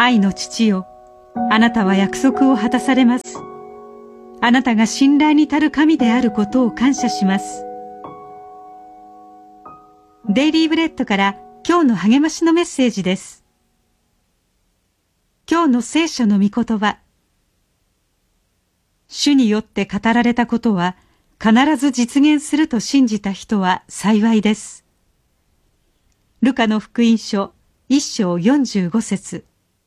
愛の父よ、あなたは約束を果たされます。あなたが信頼に足る神であることを感謝します。デイリーブレッドから今日の励ましのメッセージです。今日の聖書の御言葉。主によって語られたことは必ず実現すると信じた人は幸いです。ルカの福音書1章45節。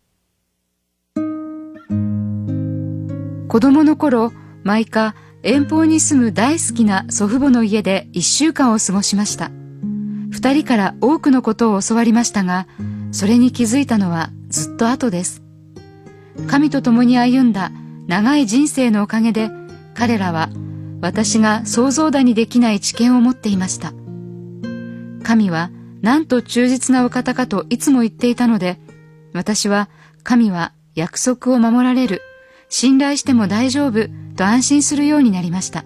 子供の頃、毎回遠方に住む大好きな祖父母の家で1週間を過ごしました。2人から多くのことを教わりましたが、それに気づいたのはずっと後です。神と共に歩んだ長い人生のおかげで、彼らは私が想像だにできない知見を持っていました。神はなんと忠実なお方かといつも言っていたので、私は神は約束を守られる、信頼しても大丈夫と安心するようになりました。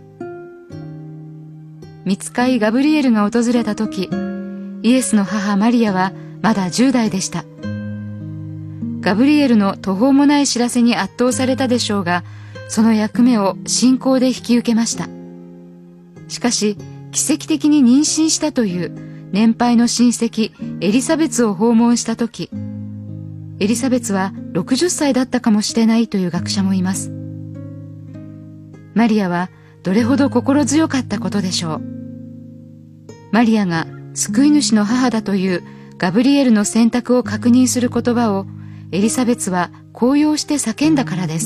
御使いガブリエルが訪れた時、イエスの母マリアはまだ10代でした。ガブリエルの途方もない知らせに圧倒されたでしょうが、その役目を信仰で引き受けました。しかし、奇跡的に妊娠したという年配の親戚エリザベツを訪問した時、エリザベツは60歳だったかもしれないという学者もいます。マリアはどれほど心強かったことでしょう。マリアが救い主の母だというガブリエルの選択を確認する言葉をエリザベツは高揚して叫んだからです。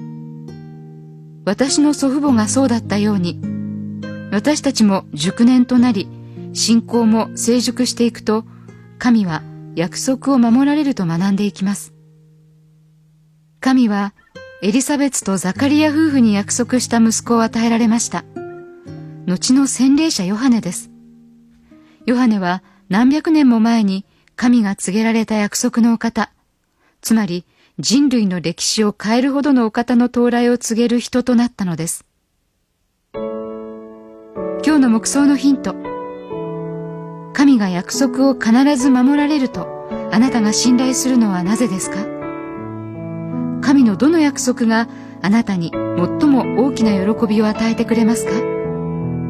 私の祖父母がそうだったように、私たちも熟年となり、信仰も成熟していくと、神は約束を守られると学んでいきます。神はエリザベツとザカリア夫婦に約束した息子を与えられました。後の洗礼者ヨハネです。ヨハネは何百年も前に神が告げられた約束のお方、つまり人類の歴史を変えるほどのお方の到来を告げる人となったのです。今日の黙想のヒント。神が約束を必ず守られるとあなたが信頼するのはなぜですか？神のどの約束があなたに最も大きな喜びを与えてくれますか？